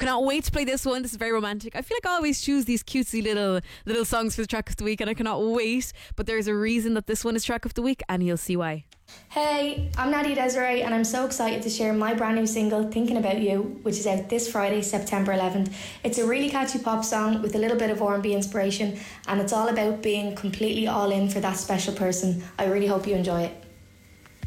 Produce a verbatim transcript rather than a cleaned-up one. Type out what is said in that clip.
cannot wait to play this one. This is very romantic. I feel like I always choose these cutesy little little songs for the track of the week, and I cannot wait. But there's a reason that this one is track of the week, and you'll see why. Hey, I'm Nadia Desiree, and I'm so excited to share my brand new single, Thinking About You, which is out this Friday, September eleventh. It's a really catchy pop song with a little bit of R and B inspiration, and it's all about being completely all in for that special person. I really hope you enjoy it.